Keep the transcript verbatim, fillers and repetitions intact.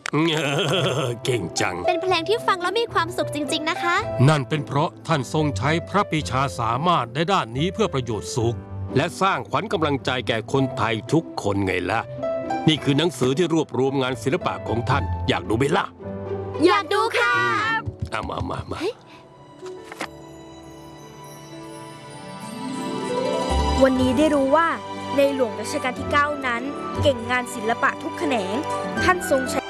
เก่งจังเป็นเพลงที่ฟังแล้วมีความสุขจริงๆนะคะนั่นเป็นเพราะท่านทรงใช้พระปรีชาสามารถในด้านนี้เพื่อประโยชน์สุขและสร้างขวัญกำลังใจแก่คนไทยทุกคนไงล่ะนี่คือหนังสือที่รวบรวมงานศิลปะของท่านอยากดูไหมล่ะอยากดูค่ะเอามามามาวันนี้ได้รู้ว่าในหลวงรัชกาลที่เก้านั้นเก่งงานศิลปะทุกแขนงท่านทรงใช้